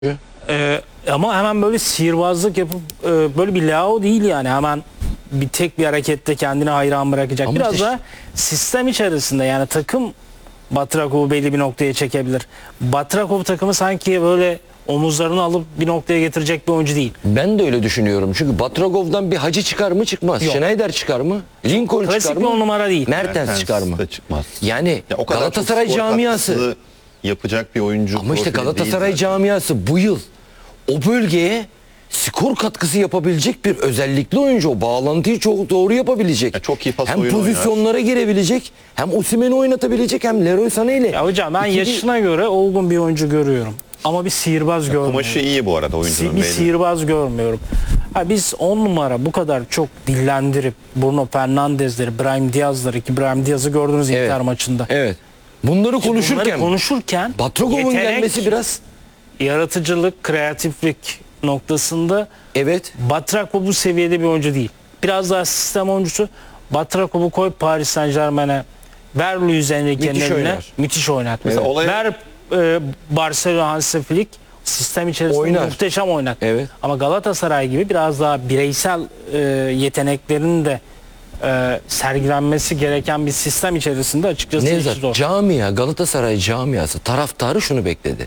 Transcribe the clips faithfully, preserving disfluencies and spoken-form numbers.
Ee, ama hemen böyle sihirbazlık yapıp e, böyle bir Leao değil yani, hemen bir tek bir harekette kendini hayran bırakacak. Ama Biraz işte- da sistem içerisinde, yani takım Batrakov'u belli bir noktaya çekebilir. Batrakov takımı sanki böyle omuzlarını alıp bir noktaya getirecek bir oyuncu değil. Ben de öyle düşünüyorum. Çünkü Batragov'dan bir Hacı çıkar mı çıkmaz. Yok. Schneider çıkar mı? Lincoln Klasik çıkar bir on mı? numara değil. Mertens çıkar mı? da çıkmaz. Yani Ya o kadar Galatasaray çok skor camiası. katkısı yapacak bir oyuncu. Ama işte profili Galatasaray değil zaten. camiası bu yıl o bölgeye skor katkısı yapabilecek bir özellikli oyuncu. O bağlantıyı çok doğru yapabilecek. Ya çok iyi pas hem oyunu pozisyonlara girebilecek, hem Osimhen'i oynatabilecek, hem Leroy Sané ile. Ya hocam ben İkili- yaşına göre olgun bir oyuncu görüyorum. Ama bir sihirbaz görmüyorum. Kumaşı iyi bu arada oyuncunun. Si- bir belli. sihirbaz görmüyorum. Ha, biz on numara bu kadar çok dillendirip Bruno Fernandes'leri, Brahim Diaz'ları, ki Brahim Diaz'ı gördünüz Evet. Inter maçında. Evet. Bunları konuşurken Bunları konuşurken Batragov'un yetenek, gelmesi biraz yaratıcılık, kreatiflik noktasında evet. Batrakov bu seviyede bir oyuncu değil. Biraz daha sistem oyuncusu. Batrakov'u koy Paris Saint-Germain'e, ver Luis Enrique'nin Müthiş eline, oynar. müthiş oynar. Mesela olay- Ver e, Barcelona Hansi Flick, sistem içerisinde Oynar. muhteşem oynar. Evet. Ama Galatasaray gibi biraz daha bireysel e, yeteneklerin de e, sergilenmesi gereken bir sistem içerisinde açıkçası işi Nevzat, zor. camia, Galatasaray camiası taraftarı şunu bekledi.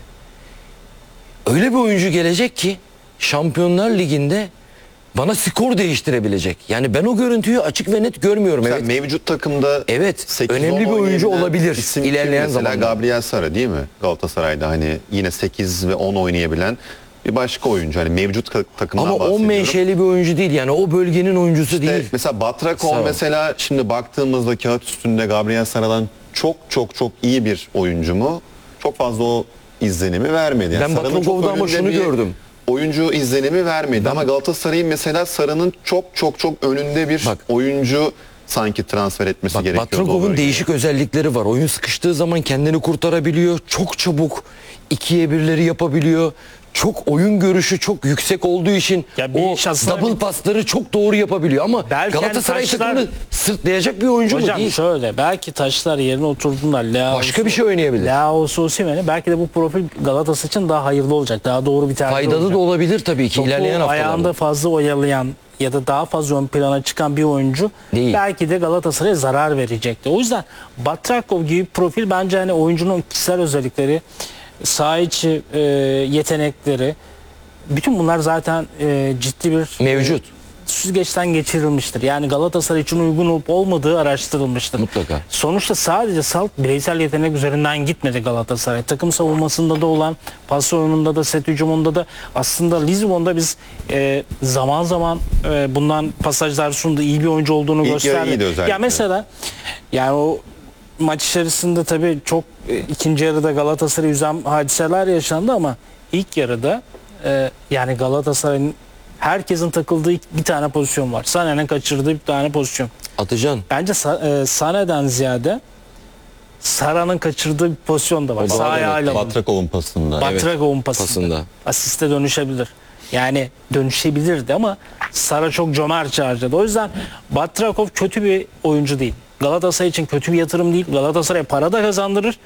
Öyle bir oyuncu gelecek ki Şampiyonlar Ligi'nde bana skor değiştirebilecek. Yani ben o görüntüyü açık ve net görmüyorum. Mesela Evet. mevcut takımda Evet, sekiz önemli on bir oyuncu oynayabilen olabilir isim kim? ilerleyen mesela zamanlarda. Gabriel Sara değil mi? Galatasaray'da hani yine sekiz ve on oynayabilen bir başka oyuncu. Hani mevcut ka- takımdan Ama on bahsediyorum. menşeli bir oyuncu değil. Yani o bölgenin oyuncusu İşte değil. mesela Batrakov Sara. mesela şimdi baktığımızda kağıt üstünde Gabriel Sara'dan çok çok çok iyi bir oyuncu mu? Çok fazla o izlenimi vermedi. Yani Ben Sara'nın çok Batrakov'da ama önünde şunu bir gördüm. Oyuncu izlenimi vermedi ama Galatasaray'ın mesela Sara'nın çok çok çok önünde bir Bak. oyuncu sanki transfer etmesi Bak, gerekiyordu. o Batrakov'un bölgeye. değişik özellikleri var. Oyun sıkıştığı zaman kendini kurtarabiliyor. Çok çabuk ikiye birleri yapabiliyor. Çok oyun görüşü çok yüksek olduğu için Ya bir o iş aslında double bir- pasları çok doğru yapabiliyor. Ama Belki Galatasaray hani taşlar- takımını sırtlayacak bir oyuncu mu Hocam değil? şöyle, belki taşlar yerine oturduğunda Leao, Başka bir şey oynayabilir. Leao, Osimhen'i, belki de bu profil Galatasaray için daha hayırlı olacak. Daha doğru bir tercih Faydalı olacak. da olabilir tabii ki Topu ilerleyen ayağında haftalarda. fazla oyalayan ya da daha fazla ön plana çıkan bir oyuncu Değil. belki de Galatasaray'a zarar verecekti. O yüzden Batrakov gibi bir profil bence hani oyuncunun kişisel özellikleri, saha içi e, yetenekleri, bütün bunlar zaten e, ciddi bir Mevcut. süzgeçten geçirilmiştir. Yani Galatasaray için uygun olup olmadığı araştırılmıştır. Mutlaka. Sonuçta sadece salt bireysel yetenek üzerinden gitmedi Galatasaray. Takım savunmasında da olan, pas oyununda da, set hücumunda da, aslında Lizbon'da biz e, zaman zaman e, bundan pasajlar sundu. İyi bir oyuncu olduğunu İlk yarı gösterdi. iyiydi özellikle. Ya mesela yani o maç içerisinde tabii çok e, ikinci yarıda Galatasaray'ı üzen hadiseler yaşandı ama ilk yarıda e, yani Galatasaray'ın herkesin takıldığı bir tane pozisyon var. Sané'nin kaçırdığı bir tane pozisyon. Atacan. Bence Sa- e, Sané'den ziyade Sara'nın kaçırdığı bir pozisyon da var. O daha Sağ da ayağıyla vurdu. Batrakov'un pasında. Batrakov'un pasında. pasında. Asiste dönüşebilir. Yani dönüşebilirdi ama Sara çok cömertçe harcadı. O yüzden Batrakov kötü bir oyuncu değil. Galatasaray için kötü bir yatırım değil. Galatasaray para da kazandırır.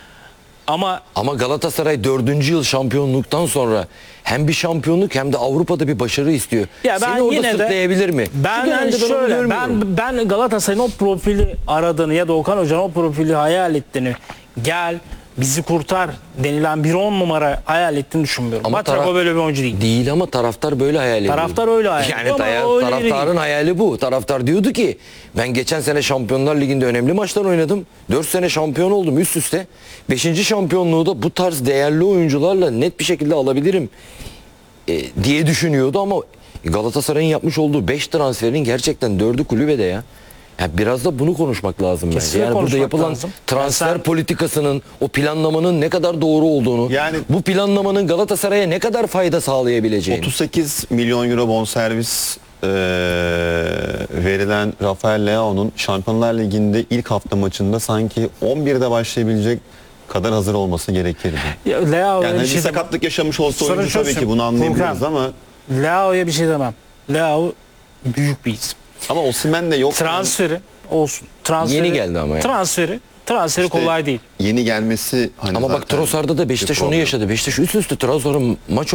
Ama Ama Galatasaray dördüncü yıl şampiyonluktan sonra hem bir şampiyonluk hem de Avrupa'da bir başarı istiyor. ya ben Seni orada yine de sırtlayabilir mi? Ben Şu yani dönemde onu şöyle görmüyorum. ben ben Galatasaray'ın o profili aradığını ya da Okan Hoca'nın o profili hayal ettiğini, gel bizi kurtar denilen bir on numara hayal ettiğini düşünmüyorum. Ama Batrakov taraf- böyle bir oyuncu değil. Değil ama taraftar böyle hayal ediyor. Taraftar öyle hayal ediyor Yani ama taya- öyle taraftarın değil. hayali bu. Taraftar diyordu ki ben geçen sene Şampiyonlar Ligi'nde önemli maçlar oynadım. dört sene şampiyon oldum üst üste. beşinci şampiyonluğu da bu tarz değerli oyuncularla net bir şekilde alabilirim e, diye düşünüyordu ama Galatasaray'ın yapmış olduğu beş transferin gerçekten dördü kulübede ya. Ya biraz da bunu konuşmak lazım bence. Kesinlikle Yani burada konuşmak yapılan lazım. transfer Yani sen- politikasının, o planlamanın ne kadar doğru olduğunu, Yani- bu planlamanın Galatasaray'a ne kadar fayda sağlayabileceğini. otuz sekiz milyon euro bonservis eee verilen Rafael Leao'nun Şampiyonlar Ligi'nde ilk hafta maçında sanki on birde başlayabilecek kadar hazır olması gerekirdi. Ya, Leao Yani bir hani şey bir demem. sakatlık yaşamış olsa Sorun oyuncu şu, tabii ki bunu anlayabiliriz Furkan, ama Leao'ya bir şey demem. Leao büyük bir isim. ama Osimhen de yok. Transferi olsun. Transferi, Yeni geldi ama ya. Transferi Transferi İşte kolay değil. Yeni gelmesi hani Ama bak zaten Trossard'da da Beşiktaş bir onu problem. yaşadı. Beşiktaş üst üste Trabzon'a maç